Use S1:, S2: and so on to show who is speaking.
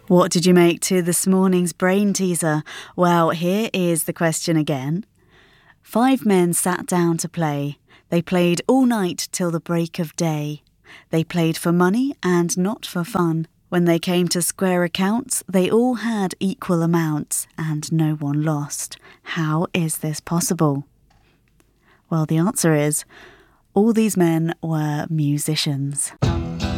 S1: What did you make to this morning's brain teaser? Well, here is the question again. 5 men sat down to play. They played all night till the break of day. They played for money and not for fun. When they came to square accounts, they all had equal amounts and no one lost. How is this possible? Well, the answer is, all these men were musicians.